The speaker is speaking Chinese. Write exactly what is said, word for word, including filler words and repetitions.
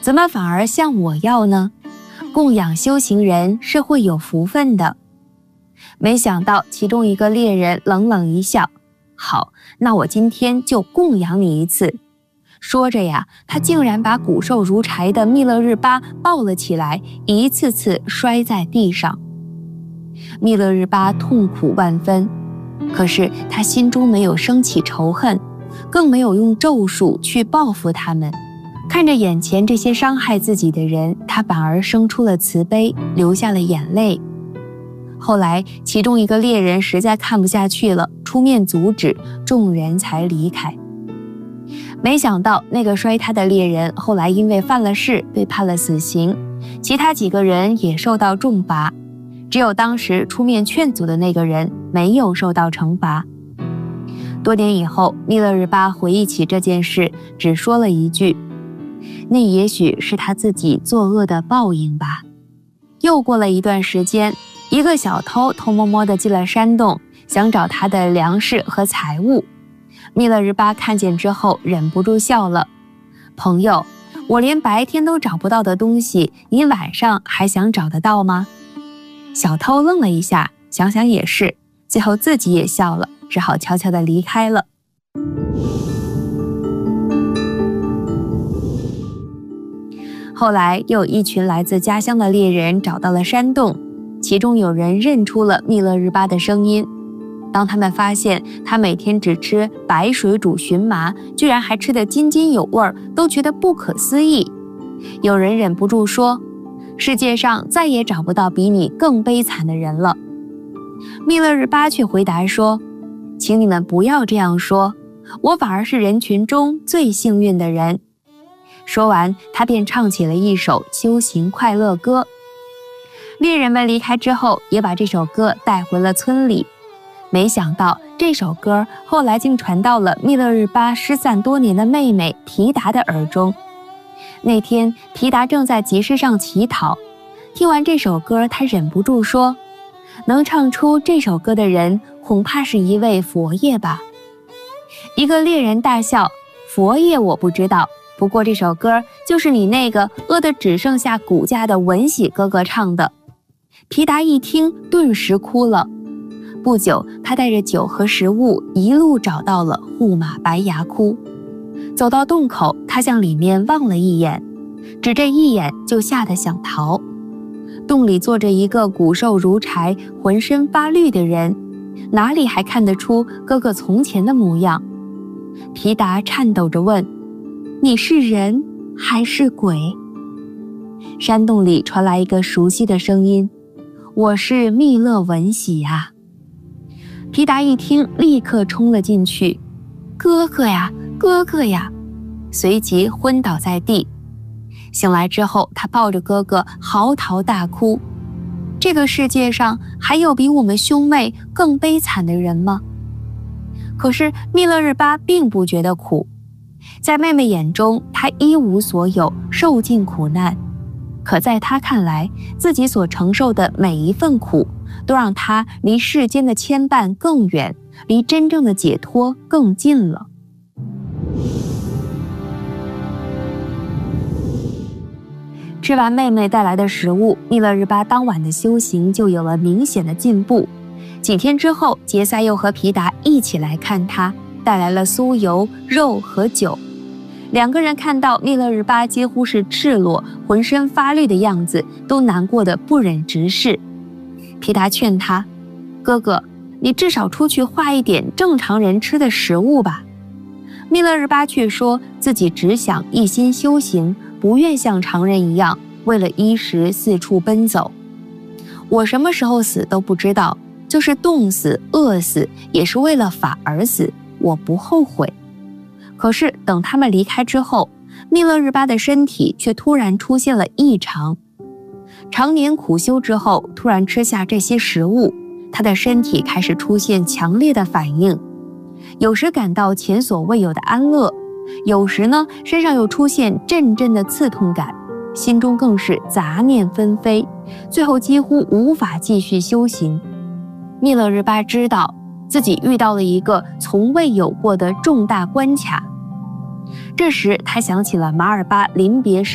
怎么反而向我要呢？供养修行人是会有福分的。没想到其中一个猎人冷冷一笑，好，那我今天就供养你一次。说着呀，他竟然把骨瘦如柴的密勒日巴抱了起来，一次次摔在地上。密勒日巴痛苦万分，可是他心中没有升起仇恨，更没有用咒术去报复他们。看着眼前这些伤害自己的人，他反而生出了慈悲，流下了眼泪。后来其中一个猎人实在看不下去了，出面阻止，众人才离开。没想到那个摔他的猎人后来因为犯了事被判了死刑，其他几个人也受到重罚，只有当时出面劝阻的那个人没有受到惩罚。多年以后，密勒日巴回忆起这件事，只说了一句，那也许是他自己作恶的报应吧。又过了一段时间，一个小偷偷摸摸地进了山洞，想找他的粮食和财物。密勒日巴看见之后忍不住笑了，朋友，我连白天都找不到的东西，你晚上还想找得到吗？小偷愣了一下，想想也是，最后自己也笑了，只好悄悄地离开了。后来又有一群来自家乡的猎人找到了山洞，其中有人认出了密勒日巴的声音。当他们发现他每天只吃白水煮荨麻，居然还吃得津津有味，都觉得不可思议。有人忍不住说，世界上再也找不到比你更悲惨的人了。密勒日巴却回答说，请你们不要这样说，我反而是人群中最幸运的人。说完，他便唱起了一首修行快乐歌。猎人们离开之后，也把这首歌带回了村里。没想到这首歌后来竟传到了密勒日巴失散多年的妹妹皮达的耳中。那天皮达正在集市上乞讨，听完这首歌，他忍不住说，能唱出这首歌的人恐怕是一位佛爷吧。一个猎人大笑，佛爷我不知道，不过这首歌就是你那个饿得只剩下骨架的文喜哥哥唱的。皮达一听顿时哭了。不久，他带着酒和食物一路找到了护马白崖窟。走到洞口，他向里面望了一眼，只这一眼就吓得想逃。洞里坐着一个骨瘦如柴、浑身发绿的人，哪里还看得出哥哥从前的模样？皮达颤抖着问，你是人还是鬼？山洞里传来一个熟悉的声音，我是密勒文喜呀。皮达一听，立刻冲了进去，哥哥呀，哥哥呀！随即昏倒在地。醒来之后，他抱着哥哥嚎啕大哭。这个世界上还有比我们兄妹更悲惨的人吗？可是密勒日巴并不觉得苦，在妹妹眼中，她一无所有，受尽苦难。可在她看来，自己所承受的每一份苦，都让她离世间的牵绊更远，离真正的解脱更近了。吃完妹妹带来的食物，密勒日巴当晚的修行就有了明显的进步。几天之后，杰赛又和皮达一起来看他，带来了酥油、肉和酒。两个人看到密勒日巴几乎是赤裸、浑身发绿的样子，都难过得不忍直视。皮达劝他，哥哥，你至少出去画一点正常人吃的食物吧。密勒日巴却说自己只想一心修行，不愿像常人一样为了衣食四处奔走。我什么时候死都不知道，就是冻死、饿死，也是为了法而死，我不后悔。可是等他们离开之后，密勒日巴的身体却突然出现了异常。常年苦修之后，突然吃下这些食物，他的身体开始出现强烈的反应，有时感到前所未有的安乐，有时呢，身上又出现阵阵的刺痛感，心中更是杂念纷飞，最后几乎无法继续修行。密勒日巴知道自己遇到了一个从未有过的重大关卡。这时他想起了马尔巴临别时